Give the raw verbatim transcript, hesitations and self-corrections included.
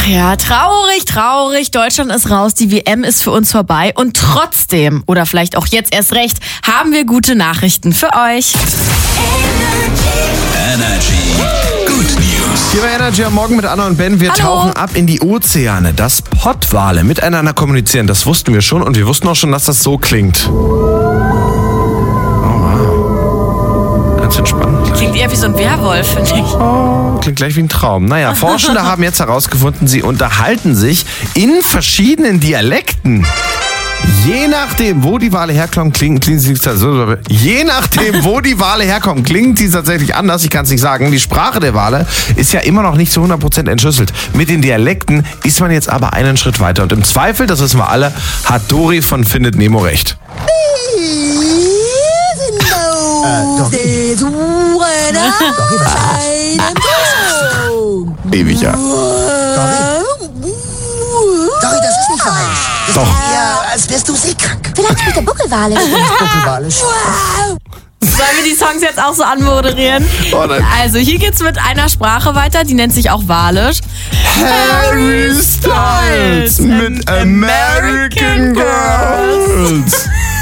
ja, traurig, traurig. Deutschland ist raus, die W M ist für uns vorbei. Und trotzdem, oder vielleicht auch jetzt erst recht, haben wir gute Nachrichten für euch. Energy. Good News. Hier bei Energy am Morgen mit Anna und Ben. Wir Hallo. tauchen ab in die Ozeane. Dass Pottwale miteinander kommunizieren, das wussten wir schon. Und wir wussten auch schon, dass das so klingt. Ganz entspannt. Klingt eher wie so ein Werwolf, finde ich. Oh, klingt gleich wie ein Traum. Naja, Forschende haben jetzt herausgefunden, sie unterhalten sich in verschiedenen Dialekten. Je nachdem, wo die Wale herkommen, klingen, klingen sie je nachdem, wo die Wale herkommen, klingen sie tatsächlich anders. Ich kann es nicht sagen. Die Sprache der Wale ist ja immer noch nicht zu hundert Prozent entschlüsselt. Mit den Dialekten ist man jetzt aber einen Schritt weiter. Und im Zweifel, das wissen wir alle, hat Dori von Findet Nemo recht. Ewig, ja. Dori, das ist nicht wahr. Das Doch. ist eher, als wärst du seekrank. Vielleicht mit der Buckelwale. Buckelwalisch. Sollen wir die Songs jetzt auch so anmoderieren? Oh nein. Also hier geht's mit einer Sprache weiter, die nennt sich auch Walisch. Harry Styles mit American Girls.